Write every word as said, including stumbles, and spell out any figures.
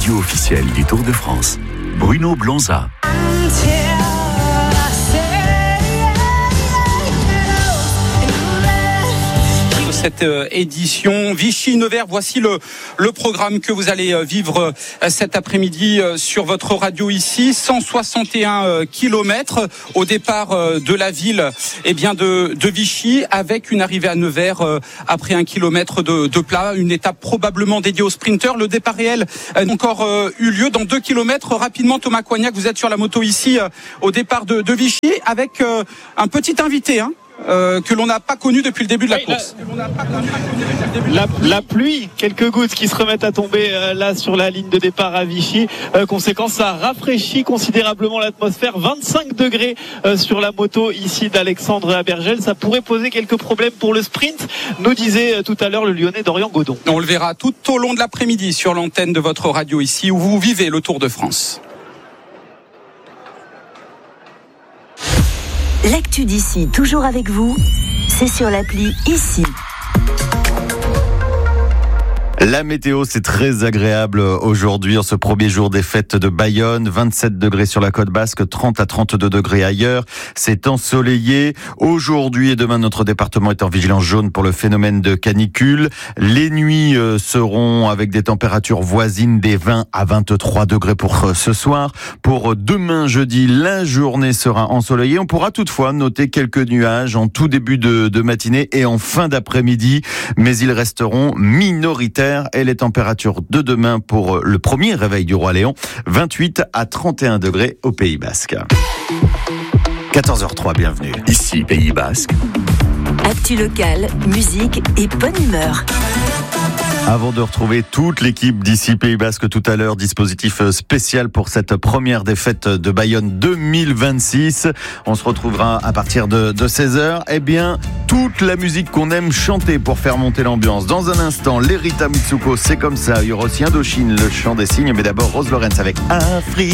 radio officielle du Tour de France. Bruno Blonza. Cette édition Vichy-Nevers, voici le, le programme que vous allez vivre cet après-midi sur votre radio ici. cent soixante et un kilomètres au départ de la ville eh bien de, de Vichy, avec une arrivée à Nevers après un kilomètre de, de plat, une étape probablement dédiée aux sprinteurs. Le départ réel a encore eu lieu dans deux kilomètres. Rapidement, Thomas Coignac, vous êtes sur la moto ici au départ de, de Vichy avec un petit invité, hein Euh, que l'on n'a pas connu depuis le début de la oui, course. La, la, la pluie, quelques gouttes qui se remettent à tomber euh, là sur la ligne de départ à Vichy. Euh, conséquence, ça rafraîchit considérablement l'atmosphère. vingt-cinq degrés euh, sur la moto ici d'Alexandre Abergel. Ça pourrait poser quelques problèmes pour le sprint, nous disait euh, tout à l'heure le Lyonnais Dorian Godon. On le verra tout au long de l'après-midi sur l'antenne de votre radio ici où vous vivez le Tour de France. L'actu d'ici, toujours avec vous, c'est sur l'appli Ici. La météo, c'est très agréable aujourd'hui en ce premier jour des fêtes de Bayonne. vingt-sept degrés sur la côte basque, trente à trente-deux degrés ailleurs. C'est ensoleillé. Aujourd'hui et demain, notre département est en vigilance jaune pour le phénomène de canicule. Les nuits seront avec des températures voisines des vingt à vingt-trois degrés pour ce soir. Pour demain jeudi, la journée sera ensoleillée. On pourra toutefois noter quelques nuages en tout début de, de matinée et en fin d'après-midi, mais ils resteront minoritaires. Et les températures de demain pour le premier réveil du Roi Léon, vingt-huit à trente et un degrés au Pays Basque. quatorze heures trois, bienvenue. Ici, Pays Basque. Actu locale, musique et bonne humeur. Avant de retrouver toute l'équipe d'ici Pays Basque tout à l'heure, dispositif spécial pour cette première des fêtes de Bayonne deux mille vingt-six. On se retrouvera à partir de, de seize heures. Eh bien, toute la musique qu'on aime chanter pour faire monter l'ambiance. Dans un instant, l'Erita Mitsuko, c'est comme ça. Il y aura aussi Indochine, le chant des cygnes. Mais d'abord, Rose Lorenz avec Afrique.